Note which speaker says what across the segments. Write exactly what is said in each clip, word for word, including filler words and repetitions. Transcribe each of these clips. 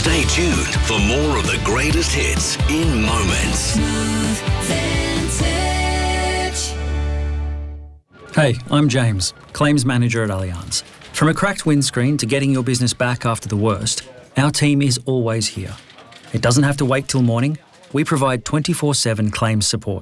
Speaker 1: Stay tuned for more of the greatest hits in moments.
Speaker 2: Hey, I'm James, Claims Manager at Allianz. From a cracked windscreen to getting your business back after the worst, our team is always here. It doesn't have to wait till morning. We provide twenty-four seven claims support.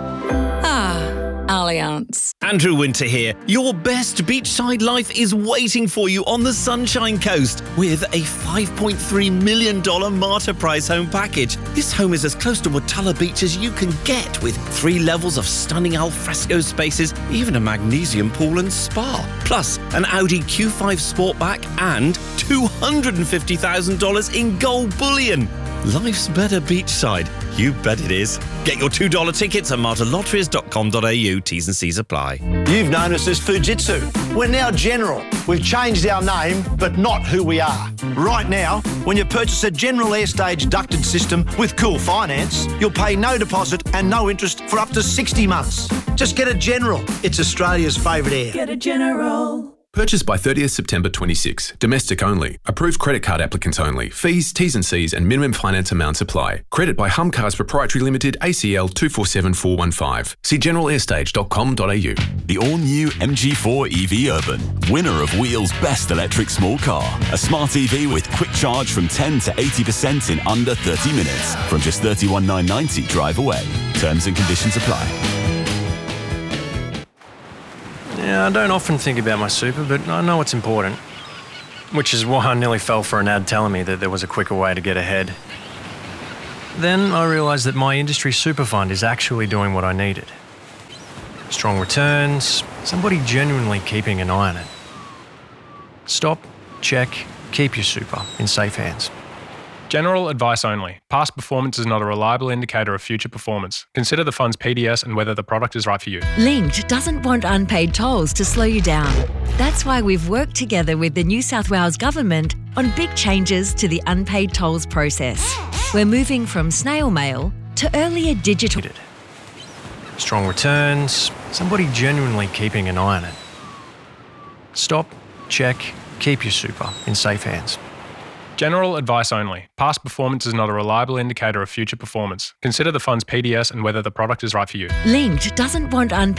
Speaker 3: Allianz.
Speaker 4: Andrew Winter here. Your best beachside life is waiting for you on the Sunshine Coast with a five point three million dollars Marta Prize home package. This home is as close to Watala Beach as you can get, with three levels of stunning alfresco spaces, even a magnesium pool and spa. Plus, an Audi Q five Sportback and two hundred fifty thousand dollars in gold bullion. Life's better beachside. You bet it is. Get your two dollar tickets at marta lotteries dot com dot a u. T's and C's apply.
Speaker 5: You've known us as Fujitsu. We're now General. We've changed our name, but not who we are. Right now, when you purchase a General Airstage ducted system with Cool Finance, you'll pay no deposit and no interest for up to sixty months. Just get a General. It's Australia's favourite air.
Speaker 6: Get a General.
Speaker 7: Purchased by thirtieth September twenty-six. Domestic only. Approved credit card applicants only. Fees, T's and C's and minimum finance amounts apply. Credit by Humcars Proprietary Limited, A C L two four seven four one five. See general airstage dot com dot a u.
Speaker 8: The all-new M G four E V Urban. Winner of Wheel's Best Electric Small Car. A smart E V with quick charge from ten to eighty percent in under thirty minutes. From just thirty-one thousand nine hundred ninety drive away. Terms and conditions apply.
Speaker 9: Yeah, I don't often think about my super, but I know it's important. Which is why I nearly fell for an ad telling me that there was a quicker way to get ahead. Then I realised that my industry super fund is actually doing what I needed. Strong returns, somebody genuinely keeping an eye on it. Stop, check, keep your super in safe hands.
Speaker 10: General advice only. Past performance is not a reliable indicator of future performance. Consider the fund's P D S and whether the product is right for you.
Speaker 11: Linked doesn't want unpaid tolls to slow you down. That's why we've worked together with the New South Wales Government on big changes to the unpaid tolls process. We're moving from snail mail to earlier digital.
Speaker 9: Strong returns, somebody genuinely keeping an eye on it. Stop, check, keep your super in safe hands.
Speaker 10: General advice only. Past performance is not a reliable indicator of future performance. Consider the fund's P D S and whether the product is right for you.
Speaker 11: Linked doesn't want unpaid